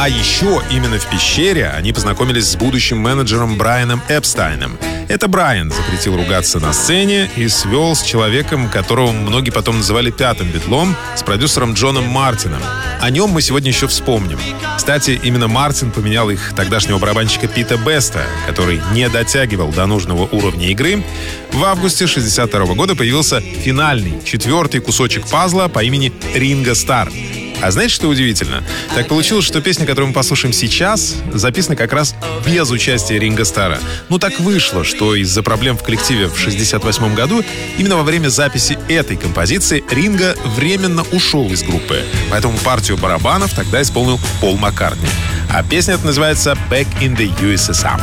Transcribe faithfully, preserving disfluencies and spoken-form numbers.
А еще именно в пещере они познакомились с будущим менеджером Брайаном Эпстайном. Это Брайан запретил ругаться на сцене и свел с человеком, которого многие потом называли пятым Битлом, с продюсером Джоном Мартином. О нем мы сегодня еще вспомним. Кстати, именно Мартин поменял их тогдашнего барабанщика Пита Беста, который не дотягивал до нужного уровня игры. В августе шестьдесят второго года появился финальный, четвертый кусочек пазла по имени «Ринго Стар». А знаете, что удивительно? Так получилось, что песня, которую мы послушаем сейчас, записана как раз без участия Ринго Стара. Ну, так вышло, что из-за проблем в коллективе в шестьдесят восьмом году именно во время записи этой композиции Ринго временно ушел из группы. Поэтому партию барабанов тогда исполнил Пол Маккартни. А песня эта называется «Back in the ю эс эс ар».